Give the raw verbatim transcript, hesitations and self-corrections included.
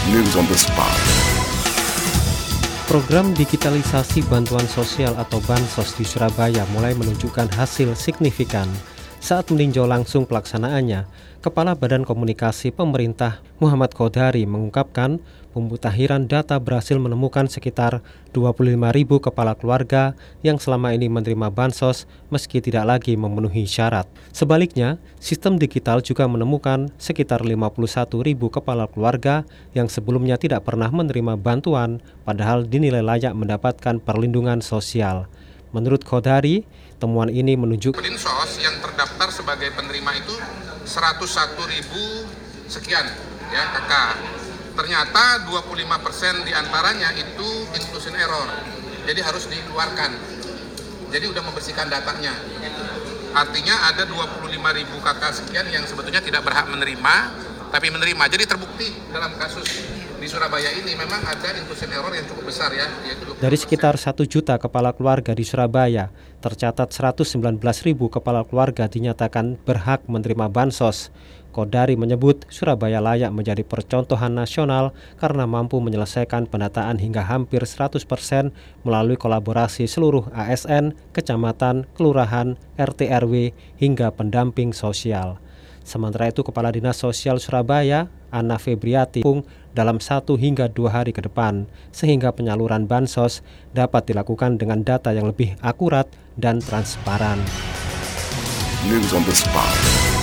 News on the spot. Program digitalisasi bantuan sosial atau Bansos di Surabaya mulai menunjukkan hasil signifikan. Saat meninjau langsung pelaksanaannya, Kepala Badan Komunikasi Pemerintah Muhammad Qodari mengungkapkan pemutakhiran data berhasil menemukan sekitar dua puluh lima ribu kepala keluarga yang selama ini menerima Bansos meski tidak lagi memenuhi syarat. Sebaliknya, sistem digital juga menemukan sekitar lima puluh satu ribu kepala keluarga yang sebelumnya tidak pernah menerima bantuan padahal dinilai layak mendapatkan perlindungan sosial. Menurut Qodari, temuan ini menunjukkan Bansos yang terdaftar sebagai penerima itu seratus satu ribu sekian ya kakak. Ternyata dua puluh lima persen diantaranya itu inclusion error, jadi harus dikeluarkan. Jadi udah membersihkan datanya. Artinya ada dua puluh lima ribu kakak sekian yang sebetulnya tidak berhak menerima, tapi menerima. Jadi terbukti dalam kasus di Surabaya ini memang ada inclusion error yang cukup besar ya. Yaitu dari sekitar satu juta kepala keluarga di Surabaya, tercatat seratus sembilan belas ribu kepala keluarga dinyatakan berhak menerima Bansos. Qodari menyebut Surabaya layak menjadi percontohan nasional karena mampu menyelesaikan pendataan hingga hampir seratus persen melalui kolaborasi seluruh A S N, kecamatan, kelurahan, R T R W, hingga pendamping sosial. Sementara itu, Kepala Dinas Sosial Surabaya, Anna Febriati, dalam satu hingga dua hari ke depan, sehingga penyaluran Bansos dapat dilakukan dengan data yang lebih akurat dan transparan. News on the spot.